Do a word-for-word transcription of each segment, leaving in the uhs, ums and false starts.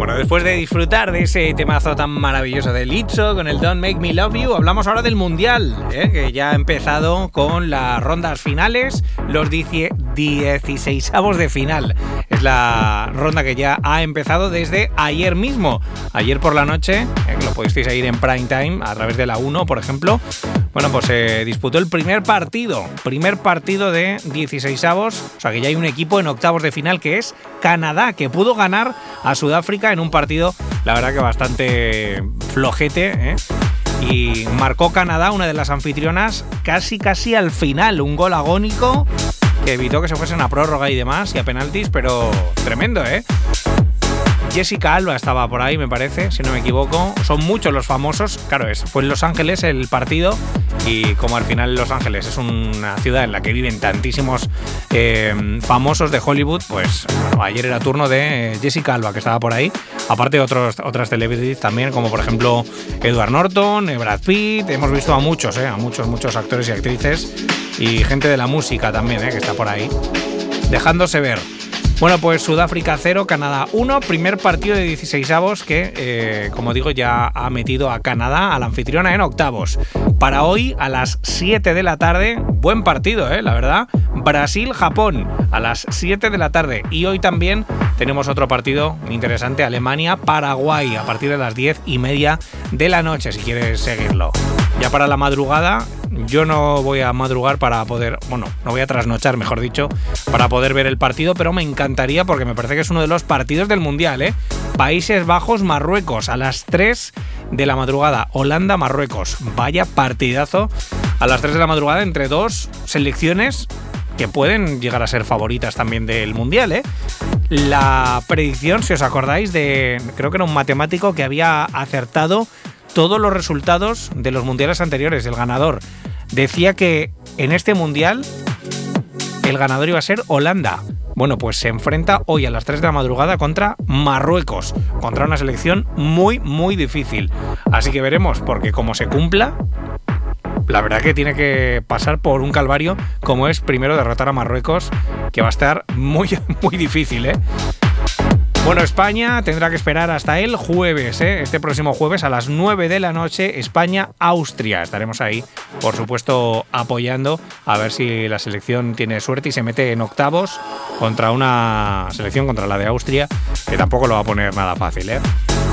Bueno, después de disfrutar de ese temazo tan maravilloso de Lizzo con el Don't Make Me Love You, hablamos ahora del Mundial, ¿eh? Que ya ha empezado con las rondas finales, los dieciseisavos de final. Es la ronda que ya ha empezado desde ayer mismo. Ayer por la noche, ¿eh? Que lo pudisteis ir en prime time a través de la uno, por ejemplo. Bueno, pues se eh, disputó el primer partido, primer partido de dieciseisavos, o sea que ya hay un equipo en octavos de final que es Canadá, que pudo ganar a Sudáfrica en un partido, la verdad que bastante flojete, ¿eh? Y marcó Canadá, una de las anfitrionas, casi casi al final, un gol agónico que evitó que se fuesen a prórroga y demás y a penaltis, pero tremendo, ¿eh? Jessica Alba estaba por ahí, me parece, si no me equivoco. Son muchos los famosos. Claro, es, fue en Los Ángeles el partido y como al final Los Ángeles es una ciudad en la que viven tantísimos eh, famosos de Hollywood, pues bueno, ayer era turno de Jessica Alba, que estaba por ahí. Aparte de otros, otras celebrities también, como por ejemplo Edward Norton, Brad Pitt. Hemos visto a muchos, eh, a muchos, muchos actores y actrices y gente de la música también, eh, que está por ahí, dejándose ver. Bueno, pues Sudáfrica cero, Canadá uno, primer partido de dieciseisavos que, eh, como digo, ya ha metido a Canadá, a la anfitriona, en octavos. Para hoy, a las siete de la tarde, buen partido, eh, la verdad, Brasil-Japón, a las siete de la tarde. Y hoy también tenemos otro partido interesante, Alemania-Paraguay, a partir de las diez y media de la noche, si quieres seguirlo. Ya para la madrugada, yo no voy a madrugar para poder, bueno, no voy a trasnochar, mejor dicho, para poder ver el partido, pero me encantaría porque me parece que es uno de los partidos del Mundial, ¿eh? Países Bajos-Marruecos, a las tres de la madrugada. Holanda-Marruecos, vaya partidazo a las tres de la madrugada entre dos selecciones que pueden llegar a ser favoritas también del Mundial, ¿eh? La predicción, si os acordáis, de, creo que era un matemático que había acertado todos los resultados de los mundiales anteriores. El ganador decía que en este mundial el ganador iba a ser Holanda. Bueno, pues se enfrenta hoy a las tres de la madrugada contra Marruecos, contra una selección muy, muy difícil. Así que veremos, porque como se cumpla, la verdad que tiene que pasar por un calvario, como es primero derrotar a Marruecos, que va a estar muy, muy difícil, ¿eh? Bueno, España tendrá que esperar hasta el jueves, ¿eh? Este próximo jueves a las nueve de la noche, España-Austria. Estaremos ahí, por supuesto, apoyando a ver si la selección tiene suerte y se mete en octavos contra una selección, contra la de Austria, que tampoco lo va a poner nada fácil, ¿eh?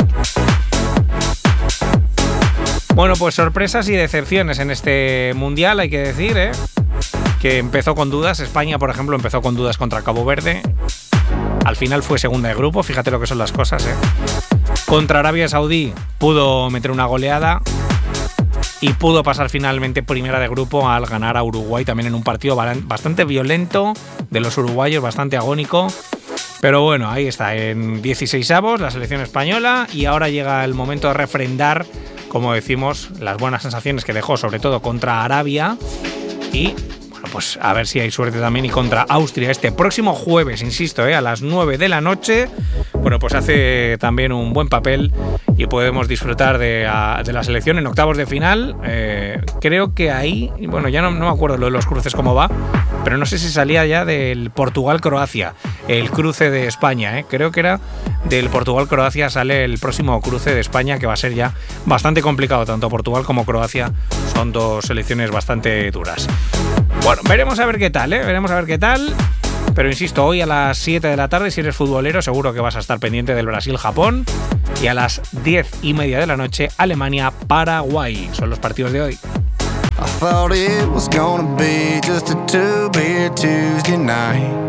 Bueno, pues sorpresas y decepciones en este Mundial, hay que decir, ¿eh? Que empezó con dudas. España, por ejemplo, empezó con dudas contra Cabo Verde. Al final fue segunda de grupo, fíjate lo que son las cosas, ¿eh? Contra Arabia Saudí pudo meter una goleada y pudo pasar finalmente primera de grupo al ganar a Uruguay, también en un partido bastante violento de los uruguayos, bastante agónico. Pero bueno, ahí está, en dieciseisavos la selección española, y ahora llega el momento de refrendar, como decimos, las buenas sensaciones que dejó sobre todo contra Arabia y... pues a ver si hay suerte también y contra Austria este próximo jueves, insisto, ¿eh? A las nueve de la noche. Bueno, pues hace también un buen papel y podemos disfrutar de, a, de la selección en octavos de final. Eh, creo que ahí, bueno, ya no, no me acuerdo lo de los cruces cómo va, pero no sé si salía ya del Portugal-Croacia, el cruce de España, ¿eh? Creo que era del Portugal-Croacia, sale el próximo cruce de España, que va a ser ya bastante complicado. Tanto Portugal como Croacia son dos selecciones bastante duras. Bueno, veremos a ver qué tal, ¿eh? Veremos a ver qué tal. Pero insisto, hoy a las siete de la tarde, si eres futbolero, seguro que vas a estar pendiente del Brasil-Japón. Y a las diez y media de la noche, Alemania-Paraguay. Son los partidos de hoy. I thought it was gonna be just a two-beer Tuesday night.